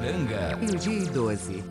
Ipiranga. Meio-dia e 12.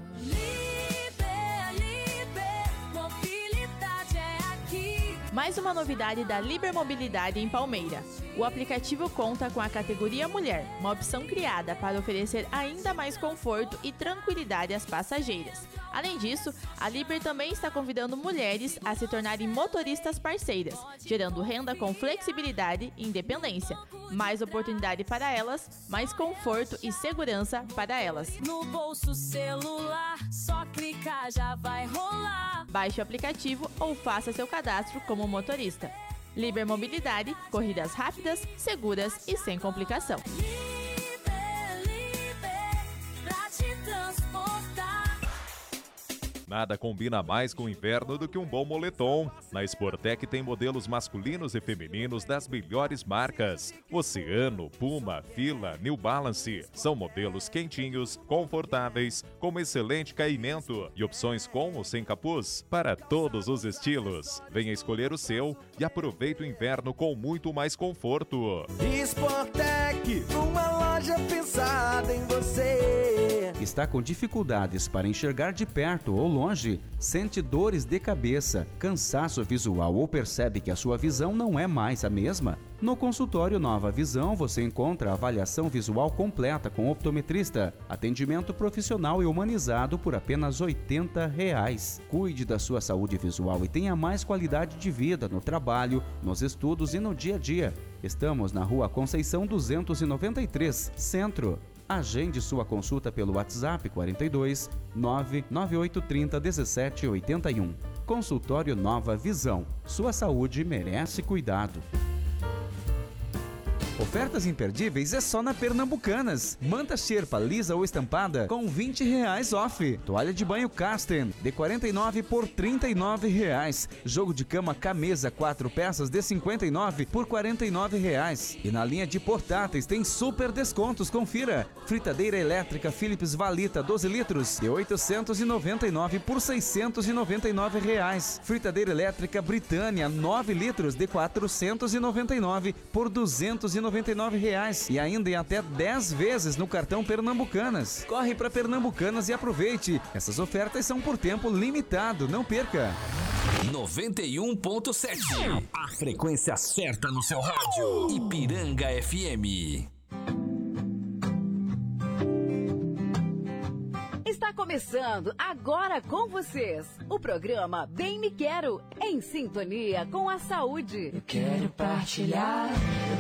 Mais uma novidade da Liber Mobilidade em Palmeira. O aplicativo conta com a categoria Mulher, uma opção criada para oferecer ainda mais conforto e tranquilidade às passageiras. Além disso, a Liber também está convidando mulheres a se tornarem motoristas parceiras, gerando renda com flexibilidade e independência. Mais oportunidade para elas, mais conforto e segurança para elas. No bolso celular, só clicar já vai rolar. Baixe o aplicativo ou faça seu cadastro como motorista. Liber Mobilidade, corridas rápidas, seguras e sem complicação. Pra te transportar. Nada combina mais com o inverno do que um bom moletom. Na Sportec tem modelos masculinos e femininos das melhores marcas. Oceano, Puma, Fila, New Balance. São modelos quentinhos, confortáveis, com excelente caimento e opções com ou sem capuz para todos os estilos. Venha escolher o seu e aproveite o inverno com muito mais conforto. Sportec, uma loja pensada em você. Está com dificuldades para enxergar de perto ou longe? Sente dores de cabeça, cansaço visual ou percebe que a sua visão não é mais a mesma? No consultório Nova Visão você encontra avaliação visual completa com optometrista, atendimento profissional e humanizado por apenas R$ 80. Cuide da sua saúde visual e tenha mais qualidade de vida no trabalho, nos estudos e no dia a dia. Estamos na Rua Conceição 293, Centro. Agende sua consulta pelo WhatsApp 42 99830 1781. Consultório Nova Visão. Sua saúde merece cuidado. Ofertas imperdíveis é só na Pernambucanas. Manta Sherpa lisa ou estampada com R$ 20 off. Toalha de banho Casten de R$ 49 por R$ 39. Jogo de cama Camesa 4 peças de R$ 59 por R$ 49. E na linha de portáteis tem super descontos, confira. Fritadeira elétrica Philips Valita 12 litros de R$ 899 por R$ 699. Fritadeira elétrica Britânia 9 litros de R$ 499 por R$ 299. E ainda em até 10 vezes no cartão Pernambucanas. Corre para Pernambucanas e aproveite. Essas ofertas são por tempo limitado, não perca. 91.7. A frequência certa no seu rádio. Ipiranga FM. Está começando agora com vocês o programa Bem Me Quero, em sintonia com a saúde. Eu quero partilhar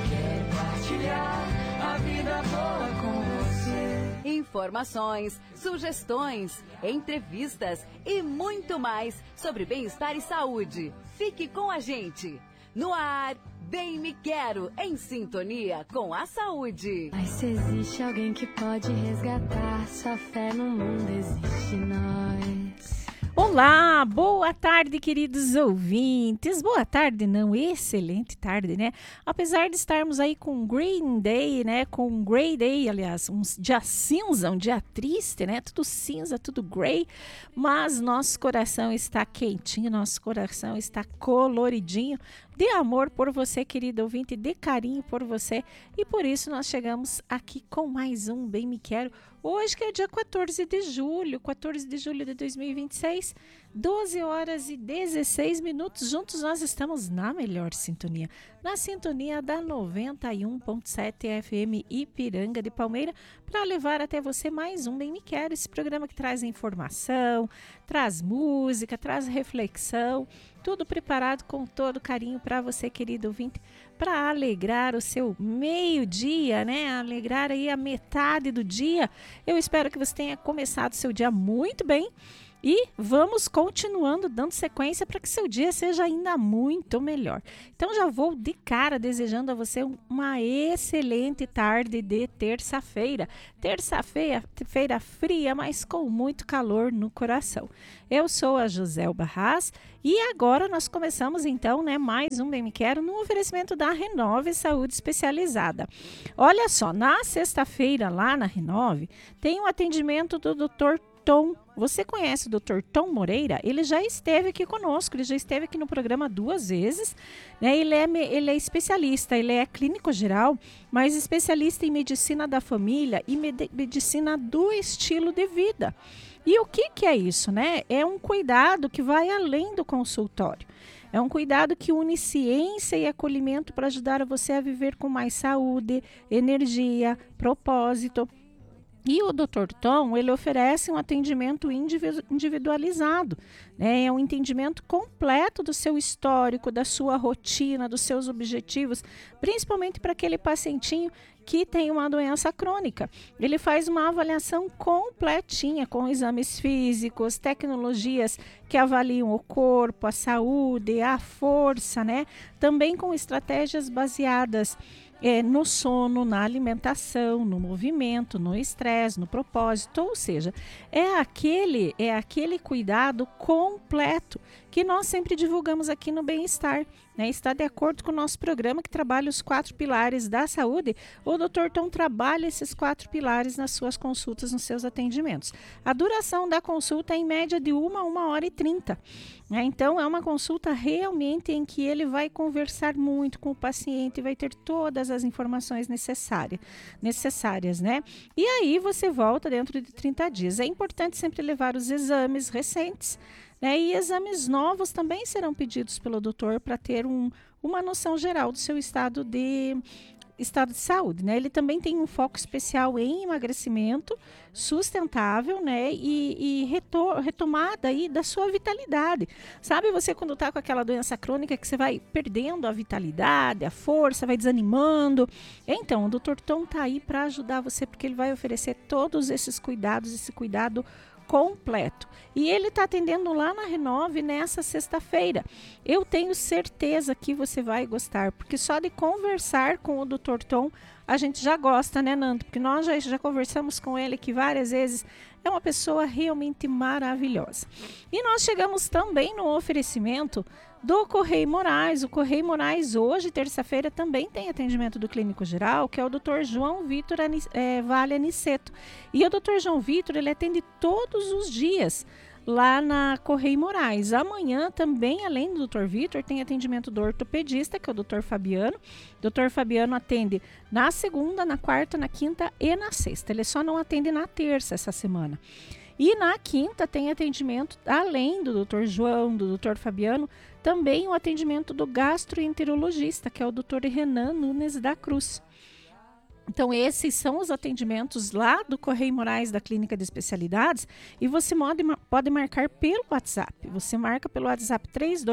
a vida boa com você. Informações, sugestões, entrevistas e muito mais sobre bem-estar e saúde. Fique com a gente. No ar, Bem Me Quero, em sintonia com a saúde. Mas se existe alguém que pode resgatar sua fé no mundo, existe nós. Olá, boa tarde, queridos ouvintes. Boa tarde, não, excelente tarde, né? Apesar de estarmos aí com Green Day, né? Com Grey Day, aliás, um dia cinza, um dia triste, né? Tudo cinza, tudo grey, mas nosso coração está quentinho, nosso coração está coloridinho, de amor por você, querido ouvinte, de carinho por você. E por isso nós chegamos aqui com mais um Bem Me Quero. Hoje que é o dia 14 de julho de 2026, 12 horas e 16 minutos. Juntos nós estamos na melhor sintonia, na sintonia da 91.7 FM Ipiranga de Palmeira, para levar até você mais um Bem Me Quero, esse programa que traz informação, traz música, traz reflexão, tudo preparado com todo carinho para você, querido ouvinte, para alegrar o seu meio-dia, né? Alegrar aí a metade do dia. Eu espero que você tenha começado o seu dia muito bem e vamos continuando dando sequência para que seu dia seja ainda muito melhor. Então já vou de cara desejando a você uma excelente tarde de terça-feira. Terça-feira fria, mas com muito calor no coração. Eu sou a Joselba Haas e agora nós começamos então, né, mais um Bem Me Quero no oferecimento da Renove Saúde Especializada. Olha só, na sexta-feira lá na Renove tem um atendimento do Dr. Tom. Você conhece o Dr. Tom Moreira? Ele já esteve aqui conosco, ele já esteve aqui no programa 2 vezes, né? Ele é especialista, ele é clínico geral, mas especialista em medicina da família e medicina do estilo de vida. E o que é isso, né? É um cuidado que vai além do consultório. É um cuidado que une ciência e acolhimento para ajudar você a viver com mais saúde, energia, propósito. E o Dr. Tom, ele oferece um atendimento individualizado, né? É um entendimento completo do seu histórico, da sua rotina, dos seus objetivos, principalmente para aquele pacientinho que tem uma doença crônica. Ele faz uma avaliação completinha com exames físicos, tecnologias que avaliam o corpo, a saúde, a força, né? Também com estratégias baseadas no sono, na alimentação, no movimento, no estresse, no propósito, ou seja, é aquele cuidado completo que nós sempre divulgamos aqui no Bem-Estar, né? Está de acordo com o nosso programa que trabalha os 4 pilares da saúde. O Dr. Tom trabalha esses 4 pilares nas suas consultas, nos seus atendimentos. A duração da consulta é em média de 1h30. Né? Então, é uma consulta realmente em que ele vai conversar muito com o paciente e vai ter todas as informações necessárias, né? E aí você volta dentro de 30 dias. É importante sempre levar os exames recentes, né? E exames novos também serão pedidos pelo doutor para ter uma noção geral do seu estado de saúde, né? Ele também tem um foco especial em emagrecimento sustentável, né? E retomada aí da sua vitalidade. Sabe você quando está com aquela doença crônica que você vai perdendo a vitalidade, a força, vai desanimando? Então, o Dr. Tom está aí para ajudar você, porque ele vai oferecer todos esses cuidados, esse cuidado completo. E ele está atendendo lá na Renove nessa sexta-feira. Eu tenho certeza que você vai gostar, porque só de conversar com o Dr. Tom, a gente já gosta, né, Nando? Porque nós já conversamos com ele aqui várias vezes. É uma pessoa realmente maravilhosa. E nós chegamos também no oferecimento do Correio Moraes. O Correio Moraes hoje, terça-feira, também tem atendimento do clínico geral, que é o Dr. João Vitor Vale Aniceto. E o Dr. João Vitor, ele atende todos os dias lá na Correio Moraes. Amanhã também, além do Dr. Vitor, tem atendimento do ortopedista, que é o Dr. Fabiano. O Dr. Fabiano atende na segunda, na quarta, na quinta e na sexta. Ele só não atende na terça essa semana. E na quinta tem atendimento, além do Dr. João, do Dr. Fabiano, também o atendimento do gastroenterologista, que é o Dr. Renan Nunes da Cruz. Então, esses são os atendimentos lá do Correio Moraes da Clínica de Especialidades, e você pode marcar pelo WhatsApp. Você marca pelo WhatsApp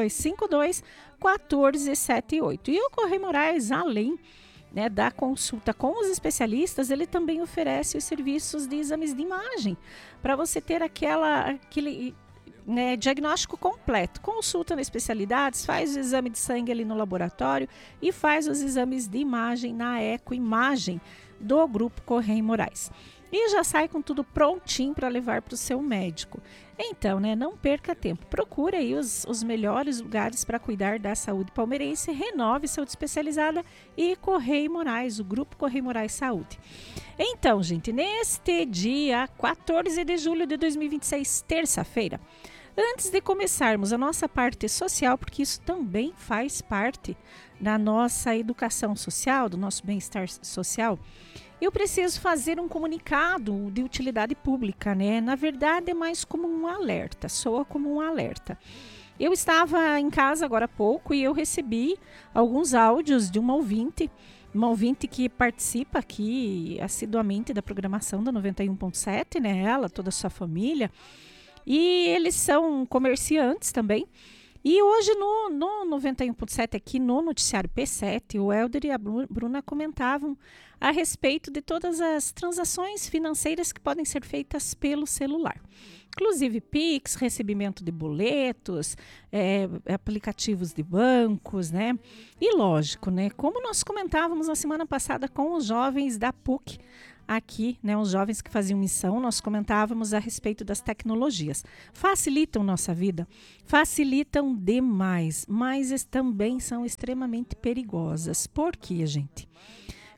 3252-1478. E o Correio Moraes, além, né, da consulta com os especialistas, ele também oferece os serviços de exames de imagem, para você ter aquele né, diagnóstico completo. Consulta nas especialidades, faz o exame de sangue ali no laboratório e faz os exames de imagem na Ecoimagem do Grupo Correio Moraes. E já sai com tudo prontinho para levar para o seu médico. Então, né, não perca tempo. Procure aí os melhores lugares para cuidar da saúde palmeirense. Renove Saúde Especializada e Correio Moraes, o Grupo Correio Moraes Saúde. Então, gente, neste dia 14 de julho de 2026, terça-feira, antes de começarmos a nossa parte social, porque isso também faz parte da nossa educação social, do nosso bem-estar social, eu preciso fazer um comunicado de utilidade pública, né? Na verdade, é mais como um alerta, soa como um alerta. Eu estava em casa agora há pouco e eu recebi alguns áudios de uma ouvinte que participa aqui assiduamente da programação da 91.7, né? Ela, toda a sua família. E eles são comerciantes também. E hoje no 91.7 aqui no noticiário P7, o Helder e a Bruna comentavam a respeito de todas as transações financeiras que podem ser feitas pelo celular. Inclusive Pix, recebimento de boletos, aplicativos de bancos, né? E lógico, né? Como nós comentávamos na semana passada com os jovens da PUC, aqui, né, os jovens que faziam missão, nós comentávamos a respeito das tecnologias. Facilitam nossa vida? Facilitam demais, mas também são extremamente perigosas. Por quê, gente?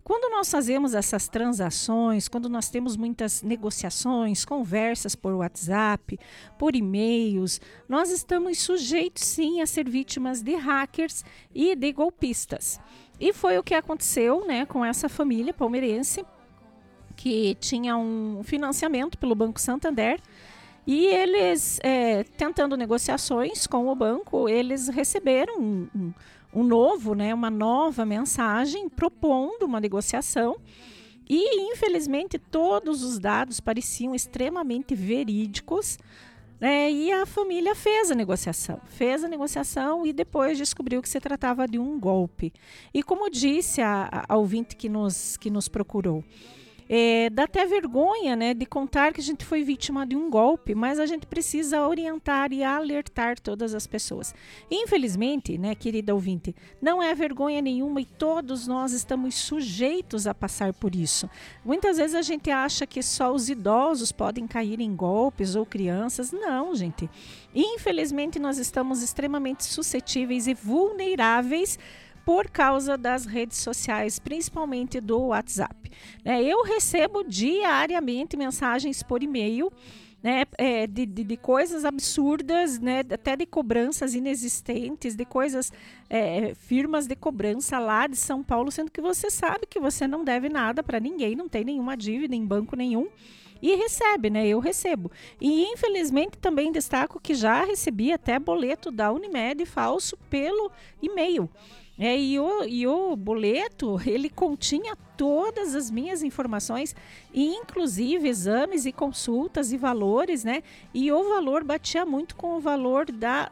Quando nós fazemos essas transações, quando nós temos muitas negociações, conversas por WhatsApp, por e-mails, nós estamos sujeitos sim a ser vítimas de hackers e de golpistas. E foi o que aconteceu, né, com essa família palmeirense que tinha um financiamento pelo Banco Santander. E eles, tentando negociações com o banco, eles receberam uma nova mensagem propondo uma negociação. E, infelizmente, todos os dados pareciam extremamente verídicos. E a família fez a negociação e depois descobriu que se tratava de um golpe. E como disse a ouvinte que nos procurou, dá até vergonha, né, de contar que a gente foi vítima de um golpe, mas a gente precisa orientar e alertar todas as pessoas. Infelizmente, né, querida ouvinte, não é vergonha nenhuma e todos nós estamos sujeitos a passar por isso. Muitas vezes a gente acha que só os idosos podem cair em golpes ou crianças. Não, gente. Infelizmente, nós estamos extremamente suscetíveis e vulneráveis por causa das redes sociais, principalmente do WhatsApp. Eu recebo diariamente mensagens por e-mail, né, de coisas absurdas, né, até de cobranças inexistentes, de coisas, firmas de cobrança lá de São Paulo, sendo que você sabe que você não deve nada para ninguém, não tem nenhuma dívida em banco nenhum. E recebe, né? Eu recebo. E infelizmente também destaco que já recebi até boleto da Unimed falso pelo e-mail. E o boleto, ele continha todas as minhas informações, inclusive exames e consultas e valores, né? E o valor batia muito com o valor da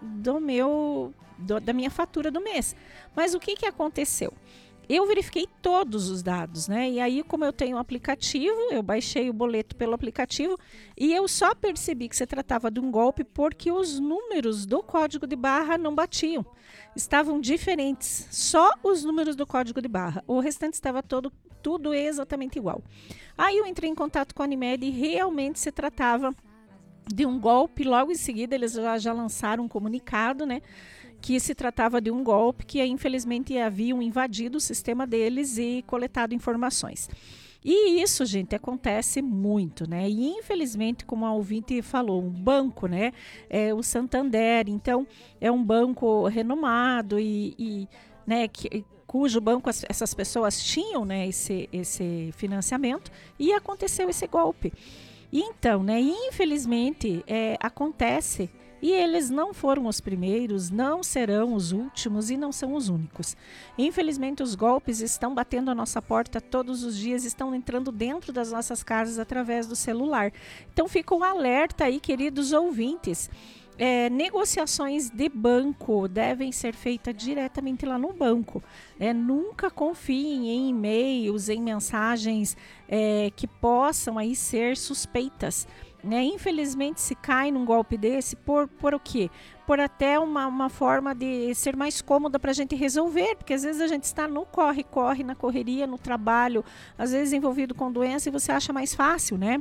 minha fatura do mês. Mas o que aconteceu? Eu verifiquei todos os dados, né? E aí, como eu tenho um aplicativo, eu baixei o boleto pelo aplicativo e eu só percebi que se tratava de um golpe porque os números do código de barra não batiam. Estavam diferentes, só os números do código de barra. O restante estava tudo exatamente igual. Aí eu entrei em contato com a Unimed e realmente se tratava de um golpe. Logo em seguida, eles já lançaram um comunicado, né? Que se tratava de um golpe que infelizmente haviam invadido o sistema deles e coletado informações. E isso, gente, acontece muito, né? E infelizmente, como a ouvinte falou, um banco, né? O Santander, então, é um banco renomado né, cujo banco essas pessoas tinham, né, esse financiamento e aconteceu esse golpe. E então, né, infelizmente, acontece. E eles não foram os primeiros, não serão os últimos e não são os únicos. Infelizmente, os golpes estão batendo a nossa porta todos os dias, estão entrando dentro das nossas casas através do celular. Então, fica um alerta aí, queridos ouvintes. Negociações de banco devem ser feitas diretamente lá no banco. Nunca confiem em e-mails, em mensagens que possam aí ser suspeitas. Infelizmente, se cai num golpe desse, por o quê? Por até uma forma de ser mais cômoda para a gente resolver, porque às vezes a gente está no corre-corre, na correria, no trabalho, às vezes envolvido com doença e você acha mais fácil, né?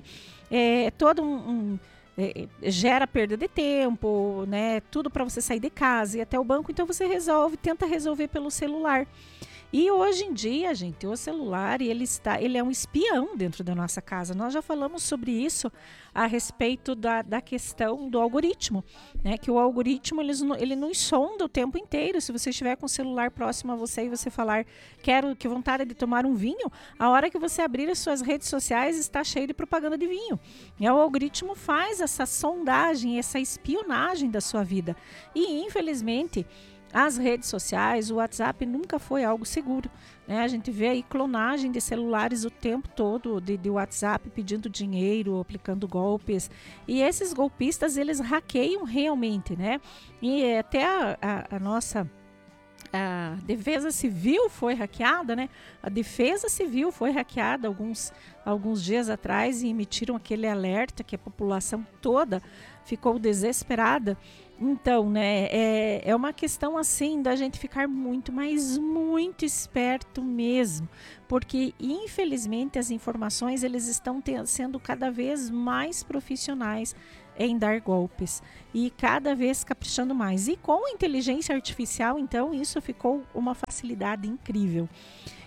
Gera perda de tempo, né? Tudo para você sair de casa e até o banco, então você tenta resolver pelo celular. E hoje em dia, gente, o celular, ele é um espião dentro da nossa casa. Nós já falamos sobre isso a respeito da questão do algoritmo, né? Que o algoritmo, ele nos sonda o tempo inteiro. Se você estiver com o celular próximo a você e você falar, que vontade de tomar um vinho, a hora que você abrir as suas redes sociais está cheio de propaganda de vinho. E o algoritmo faz essa sondagem, essa espionagem da sua vida. E, infelizmente, as redes sociais, o WhatsApp nunca foi algo seguro, né? A gente vê aí clonagem de celulares o tempo todo, de WhatsApp pedindo dinheiro, aplicando golpes. E esses golpistas, eles hackeiam realmente, né? E até a nossa... A Defesa Civil foi hackeada, né? A Defesa Civil foi hackeada alguns dias atrás e emitiram aquele alerta que a população toda ficou desesperada. Então, né, é uma questão assim da gente ficar muito, mas muito esperto mesmo, porque infelizmente as informações eles estão sendo cada vez mais profissionais em dar golpes e cada vez caprichando mais. E com a inteligência artificial, então, isso ficou uma facilidade incrível.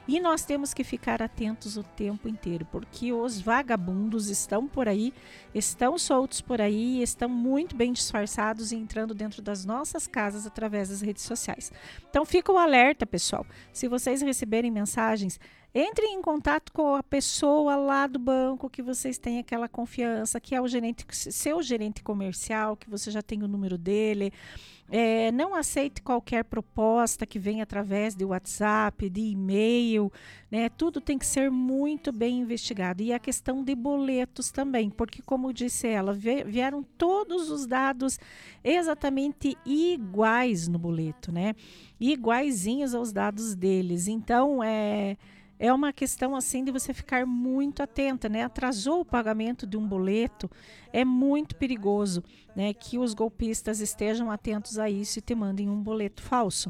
E nós temos que ficar atentos o tempo inteiro, porque os vagabundos estão por aí, estão soltos por aí, estão muito bem disfarçados e entrando dentro das nossas casas através das redes sociais. Então fica o alerta, pessoal. Se vocês receberem mensagens, entrem em contato com a pessoa lá do banco que vocês têm aquela confiança, que é o gerente, seu gerente comercial, que você já tem o número dele. Não aceite qualquer proposta que venha através de WhatsApp, de e-mail, né? Tudo tem que ser muito bem investigado. E a questão de boletos também, porque como disse ela, vieram todos os dados exatamente iguais no boleto, né? Iguaizinhos aos dados deles. Então, é uma questão assim de você ficar muito atenta, né? Atrasou o pagamento de um boleto, é muito perigoso, né? Que os golpistas estejam atentos a isso e te mandem um boleto falso.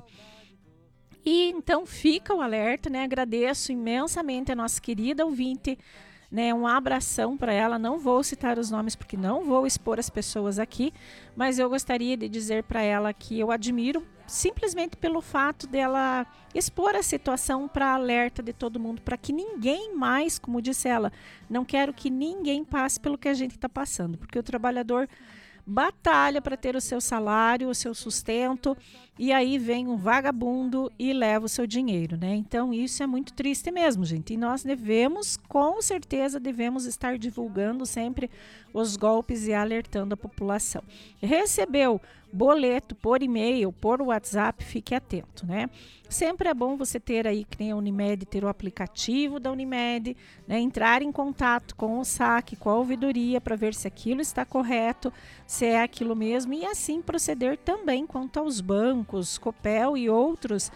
E então fica o alerta, né? Agradeço imensamente a nossa querida ouvinte, né? Um abração para ela. Não vou citar os nomes porque não vou expor as pessoas aqui, mas eu gostaria de dizer para ela que eu admiro simplesmente pelo fato dela expor a situação para alerta de todo mundo, para que ninguém mais, como disse ela, não quero que ninguém passe pelo que a gente está passando, porque o trabalhador batalha para ter o seu salário, o seu sustento, e aí vem um vagabundo e leva o seu dinheiro, né? Então isso é muito triste mesmo, gente, e nós com certeza devemos estar divulgando sempre os golpes e alertando a população. Recebeu boleto por e-mail, por WhatsApp, fique atento, né? Sempre é bom você ter aí, que nem a Unimed, ter o aplicativo da Unimed, né? Entrar em contato com o saque, com a ouvidoria, para ver se aquilo está correto, se é aquilo mesmo, e assim proceder também quanto aos bancos, Copel e outros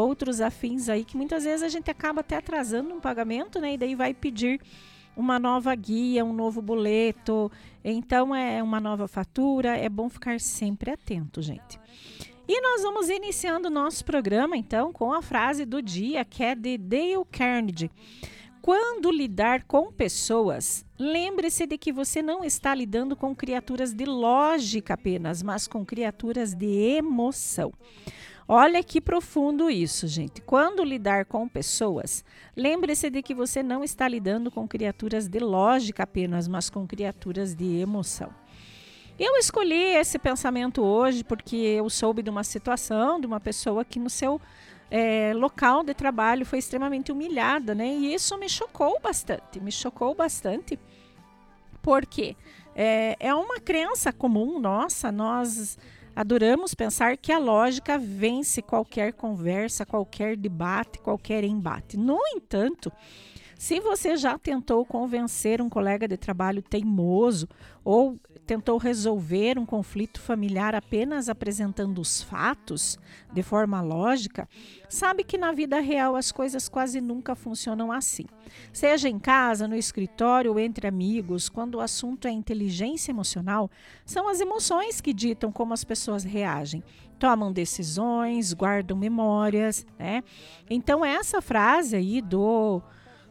afins aí, que muitas vezes a gente acaba até atrasando um pagamento, né? E daí vai pedir uma nova guia, um novo boleto, então é uma nova fatura, é bom ficar sempre atento, gente. E nós vamos iniciando o nosso programa, então, com a frase do dia, que é de Dale Carnegie. Quando lidar com pessoas, lembre-se de que você não está lidando com criaturas de lógica apenas, mas com criaturas de emoção. Olha que profundo isso, gente. Quando lidar com pessoas, lembre-se de que você não está lidando com criaturas de lógica apenas, mas com criaturas de emoção. Eu escolhi esse pensamento hoje porque eu soube de uma situação, de uma pessoa que no seu local de trabalho foi extremamente humilhada, né? E isso me chocou bastante, porque é uma crença comum nossa, nós adoramos pensar que a lógica vence qualquer conversa, qualquer debate, qualquer embate. No entanto, se você já tentou convencer um colega de trabalho teimoso ou tentou resolver um conflito familiar apenas apresentando os fatos de forma lógica, sabe que na vida real as coisas quase nunca funcionam assim. Seja em casa, no escritório ou entre amigos, quando o assunto é inteligência emocional, são as emoções que ditam como as pessoas reagem. Tomam decisões, guardam memórias, né? Então essa frase aí do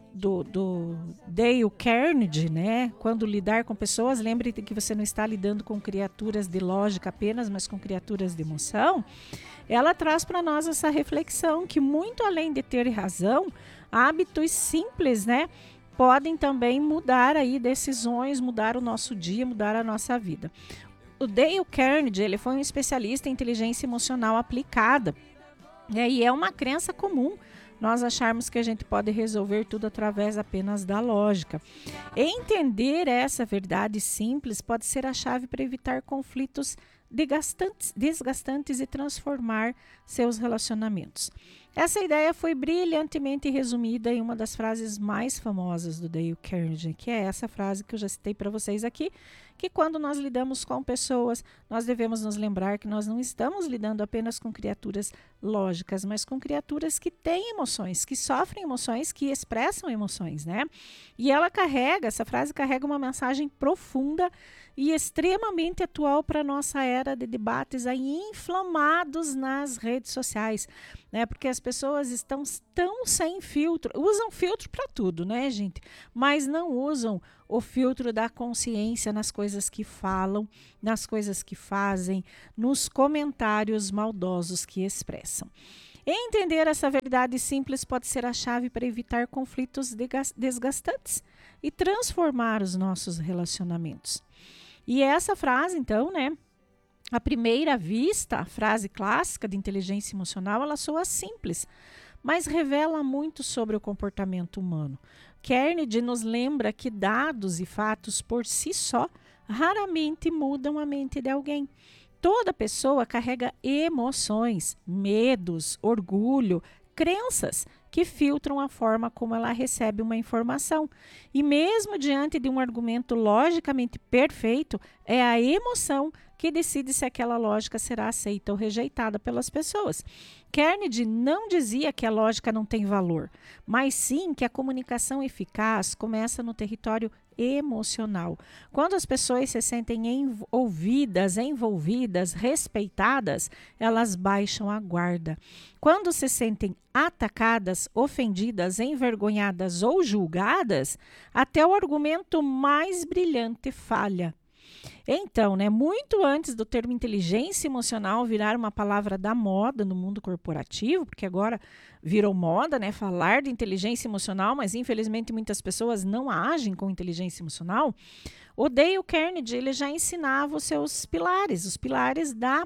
Dale Carnegie, né? Quando lidar com pessoas, lembre que você não está lidando com criaturas de lógica apenas, mas com criaturas de emoção. Ela traz para nós essa reflexão que, muito além de ter razão, hábitos simples, né, podem também mudar aí decisões, mudar o nosso dia, mudar a nossa vida. O Dale Carnegie, ele foi um especialista em inteligência emocional aplicada, né, e é uma crença comum nós acharmos que a gente pode resolver tudo através apenas da lógica. Entender essa verdade simples pode ser a chave para evitar conflitos desgastantes e transformar seus relacionamentos. Essa ideia foi brilhantemente resumida em uma das frases mais famosas do Dale Carnegie, que é essa frase que eu já citei para vocês aqui, que quando nós lidamos com pessoas, nós devemos nos lembrar que nós não estamos lidando apenas com criaturas lógicas, mas com criaturas que têm emoções, que sofrem emoções, que expressam emoções, né? E essa frase carrega uma mensagem profunda e extremamente atual para a nossa era de debates aí inflamados nas redes sociais, né? Porque as pessoas estão tão sem filtro, usam filtro para tudo, né, gente? Mas não usam o filtro da consciência nas coisas que falam, nas coisas que fazem, nos comentários maldosos que expressam. Entender essa verdade simples pode ser a chave para evitar conflitos desgastantes e transformar os nossos relacionamentos. E essa frase, então, né? À primeira vista, a frase clássica de inteligência emocional, ela soa simples, mas revela muito sobre o comportamento humano. Carnegie nos lembra que dados e fatos por si só raramente mudam a mente de alguém. Toda pessoa carrega emoções, medos, orgulho, crenças que filtram a forma como ela recebe uma informação. E mesmo diante de um argumento logicamente perfeito, é a emoção que decide se aquela lógica será aceita ou rejeitada pelas pessoas. Carnegie não dizia que a lógica não tem valor, mas sim que a comunicação eficaz começa no território emocional. Quando as pessoas se sentem ouvidas, envolvidas, respeitadas, elas baixam a guarda. Quando se sentem atacadas, ofendidas, envergonhadas ou julgadas, até o argumento mais brilhante falha. Então, muito antes do termo inteligência emocional virar uma palavra da moda no mundo corporativo, porque agora virou moda, falar de inteligência emocional, mas infelizmente muitas pessoas não agem com inteligência emocional, o Dale Carnegie ele já ensinava os seus pilares, os pilares da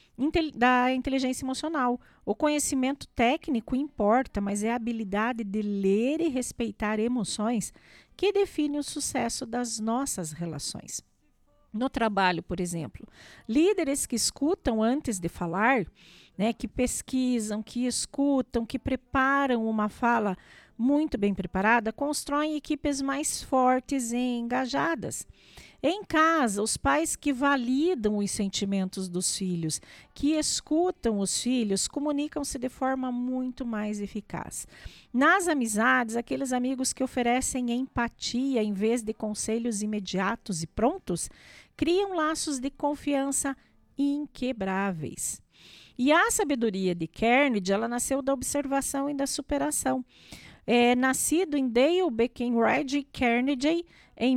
inteligência emocional. O conhecimento técnico importa, mas é a habilidade de ler e respeitar emoções que define o sucesso das nossas relações. No trabalho, por exemplo, líderes que escutam antes de falar, que pesquisam, que escutam, que preparam uma fala muito bem preparada, constroem equipes mais fortes e engajadas. Em casa, os pais que validam os sentimentos dos filhos, que escutam os filhos, comunicam-se de forma muito mais eficaz. Nas amizades, aqueles amigos que oferecem empatia em vez de conselhos imediatos e prontos, criam laços de confiança inquebráveis. E a sabedoria de Carnegie, ela nasceu da observação e da superação. Nascido em Dale Breckinridge Carnegie, em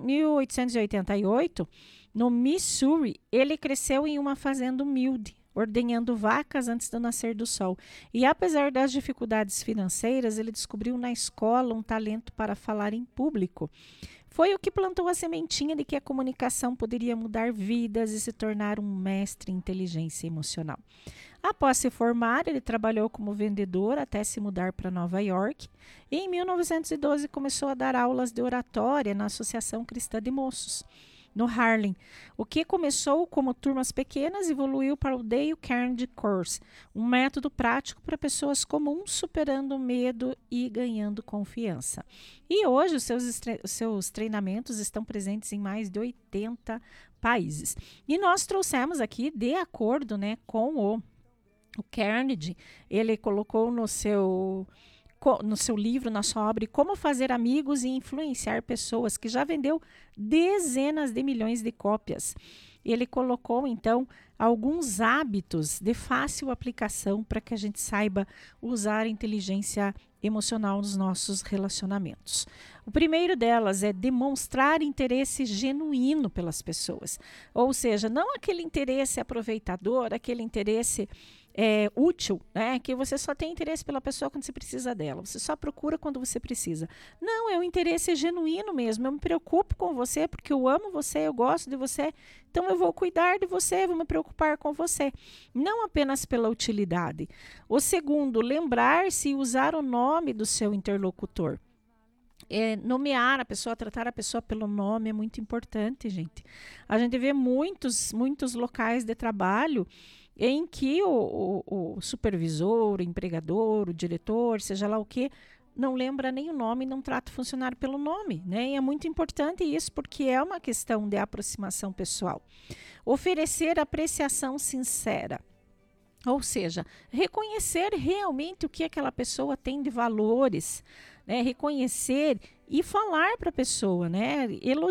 1888, no Missouri, ele cresceu em uma fazenda humilde, ordenhando vacas antes do nascer do sol. E apesar das dificuldades financeiras, ele descobriu na escola um talento para falar em público. Foi o que plantou a sementinha de que a comunicação poderia mudar vidas e se tornar um mestre em inteligência emocional. Após se formar, ele trabalhou como vendedor até se mudar para Nova York e em 1912 começou a dar aulas de oratória na Associação Cristã de Moços, no Harlem. O que começou como turmas pequenas evoluiu para o Dale Carnegie Course, um método prático para pessoas comuns superando o medo e ganhando confiança. E hoje os seus treinamentos estão presentes em mais de 80 países. E nós trouxemos aqui, de acordo com o Carnegie, ele colocou no seu livro, na sua obra, Como Fazer Amigos e Influenciar Pessoas, que já vendeu dezenas de milhões de cópias. Ele colocou, então, alguns hábitos de fácil aplicação para que a gente saiba usar a inteligência emocional nos nossos relacionamentos. O primeiro delas é demonstrar interesse genuíno pelas pessoas. Ou seja, não aquele interesse aproveitador, aquele interesse útil, que você só tem interesse pela pessoa quando você precisa dela, você só procura quando você precisa. Não, é um interesse genuíno mesmo, eu me preocupo com você porque eu amo você, eu gosto de você, então eu vou cuidar de você, vou me preocupar com você, não apenas pela utilidade. O segundo, lembrar-se e usar o nome do seu interlocutor. Nomear a pessoa, tratar a pessoa pelo nome é muito importante, gente. A gente vê muitos locais de trabalho em que o supervisor, o empregador, o diretor, seja lá o que, não lembra nem o nome, não trata o funcionário pelo nome, E é muito importante isso, porque é uma questão de aproximação pessoal. Oferecer apreciação sincera. Ou seja, reconhecer realmente o que aquela pessoa tem de valores, reconhecer e falar para a pessoa, né?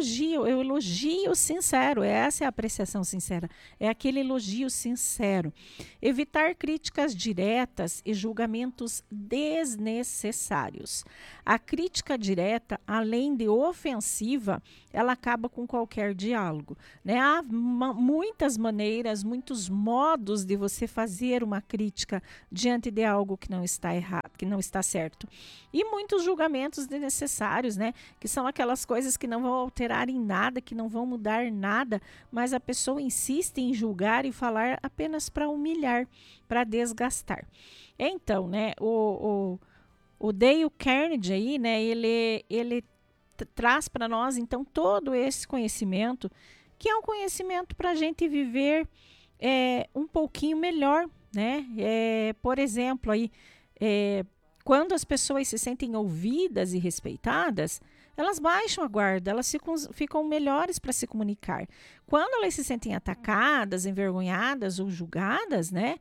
Elogio sincero, essa é a apreciação sincera, é aquele elogio sincero. Evitar críticas diretas e julgamentos desnecessários. A crítica direta, além de ofensiva, ela acaba com qualquer diálogo, né? Há muitas maneiras, muitos modos de você fazer uma crítica diante de algo que não está errado, que não está certo. E muitos julgamentos desnecessários, né? Que são aquelas coisas que não vão alterar em nada, que não vão mudar nada, mas a pessoa insiste em julgar e falar apenas para humilhar, para desgastar. Então, né? O Dale Carnegie aí, né? Ele traz para nós, então, todo esse conhecimento, que é um conhecimento para a gente viver um pouquinho melhor, né? Por exemplo, aí, quando as pessoas se sentem ouvidas e respeitadas, elas baixam a guarda, elas ficam melhores para se comunicar. Quando elas se sentem atacadas, envergonhadas ou julgadas, né?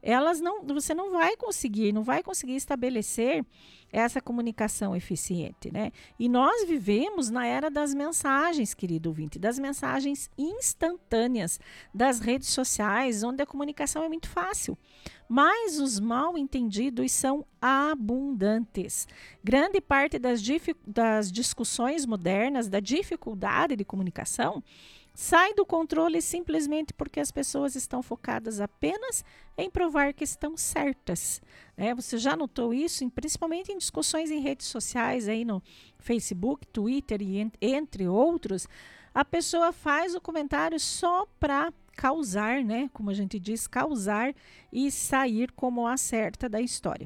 Você não vai conseguir estabelecer essa comunicação eficiente, né? E nós vivemos na era das mensagens, querido ouvinte, das mensagens instantâneas, das redes sociais, onde a comunicação é muito fácil. Mas os mal entendidos são abundantes. Grande parte das discussões modernas, da dificuldade de comunicação, sai do controle simplesmente porque as pessoas estão focadas apenas em provar que estão certas. Você já notou isso, principalmente em discussões em redes sociais, aí no Facebook, Twitter e entre outros. A pessoa faz o comentário só para causar, né? Como a gente diz, causar e sair como a certa da história.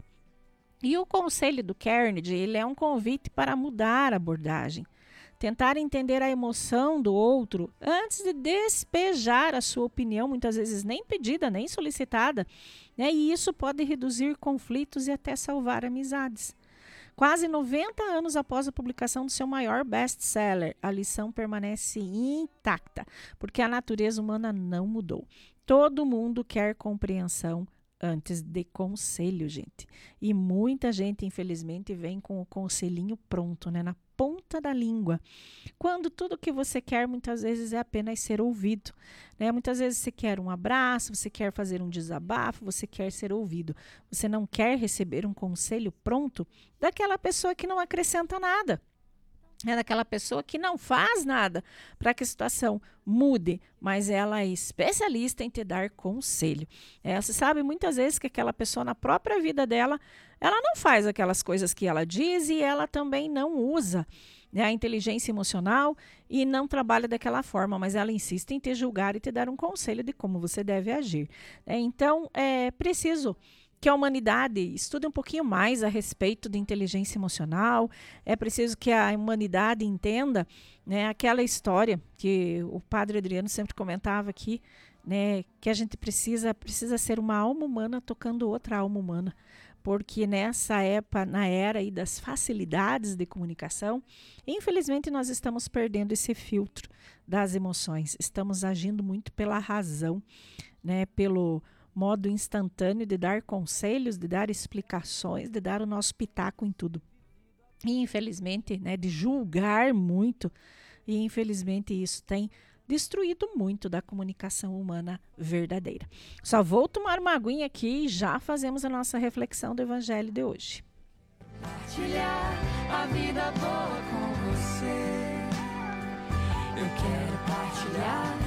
E o conselho do Carnegie, ele é um convite para mudar a abordagem. Tentar entender a emoção do outro antes de despejar a sua opinião, muitas vezes nem pedida, nem solicitada, né? E isso pode reduzir conflitos e até salvar amizades. Quase 90 anos após a publicação do seu maior best-seller, a lição permanece intacta, porque a natureza humana não mudou. Todo mundo quer compreensão antes de conselho, gente. E muita gente, infelizmente, vem com o conselhinho pronto, né? Na ponta da língua. Quando tudo que você quer, muitas vezes, é apenas ser ouvido, né? Muitas vezes você quer um abraço, você quer fazer um desabafo, você quer ser ouvido. Você não quer receber um conselho pronto daquela pessoa que não acrescenta nada. É daquela pessoa que não faz nada para que a situação mude, mas ela é especialista em te dar conselho. Você sabe muitas vezes que aquela pessoa na própria vida dela, ela não faz aquelas coisas que ela diz e ela também não usa, né, a inteligência emocional e não trabalha daquela forma, mas ela insiste em te julgar e te dar um conselho de como você deve agir. Então, é preciso que a humanidade estude um pouquinho mais a respeito de inteligência emocional. É preciso que a humanidade entenda, né, aquela história que o padre Adriano sempre comentava aqui, né, que a gente precisa ser uma alma humana tocando outra alma humana, porque nessa época, na era aí das facilidades de comunicação, infelizmente nós estamos perdendo esse filtro das emoções, estamos agindo muito pela razão, né, pelo modo instantâneo de dar conselhos, de dar explicações, de dar o nosso pitaco em tudo. E infelizmente, né, de julgar muito, e infelizmente isso tem destruído muito da comunicação humana verdadeira. Só vou tomar uma aguinha aqui e já fazemos a nossa reflexão do Evangelho de hoje. Partilhar a vida boa com você. Eu quero partilhar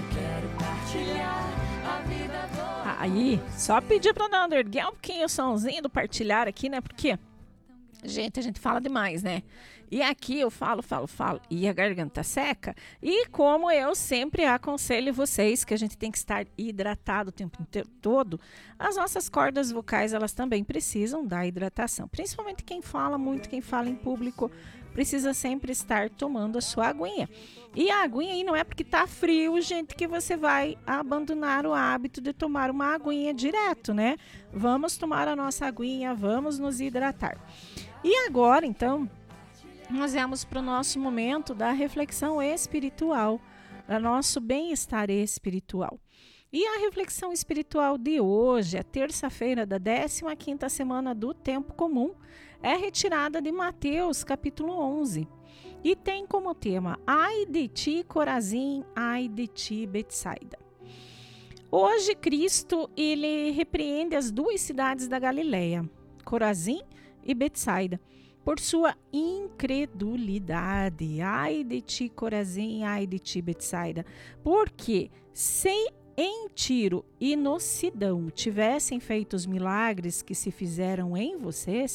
a vida boa. Aí, só pedir para Nando erguer um pouquinho o somzinho do partilhar aqui, né? Porque, gente, a gente fala demais, né? E aqui eu falo, e a garganta seca. E como eu sempre aconselho vocês que a gente tem que estar hidratado o tempo todo, as nossas cordas vocais, elas também precisam da hidratação. Principalmente quem fala muito, quem fala em público, precisa sempre estar tomando a sua aguinha. E a aguinha aí não é porque tá frio, gente, que você vai abandonar o hábito de tomar uma aguinha direto, né? Vamos tomar a nossa aguinha, vamos nos hidratar. E agora, então, nós vamos para o nosso momento da reflexão espiritual, do nosso bem-estar espiritual. E a reflexão espiritual de hoje, a terça-feira da 15ª semana do Tempo Comum, é retirada de Mateus, capítulo 11. e tem como tema Ai de ti, Corazim, ai de ti, Betsaida. Hoje, Cristo ele repreende as duas cidades da Galileia, Corazim e Betsaida, por sua incredulidade. Ai de ti, Corazim, ai de ti, Betsaida. Porque se em Tiro e no Sidão tivessem feito os milagres que se fizeram em vocês,